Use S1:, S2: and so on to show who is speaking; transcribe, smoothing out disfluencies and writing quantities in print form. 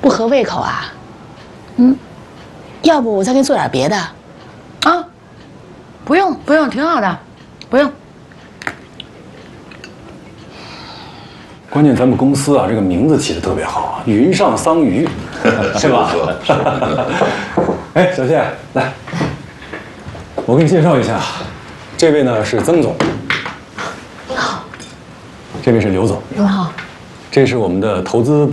S1: 不合胃口啊？要不我再给你做点别的？
S2: 啊，不用，挺好的，不用。
S3: 关键咱们公司啊，这个名字起的特别好，云上桑榆，是吧？哎，小谢，来，我给你介绍一下，这位呢是曾总，
S1: 你好，
S3: 这位是刘总，
S1: 你好。
S3: 这是我们的投资部。